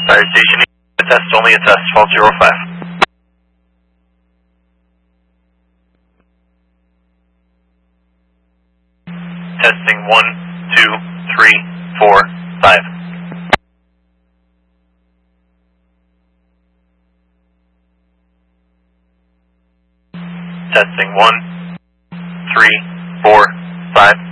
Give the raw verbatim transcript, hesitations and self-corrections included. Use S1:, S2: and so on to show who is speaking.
S1: Fire station, a test, only a test, fault zero five. Testing one, two, three, four, five. Testing one, three, four, five.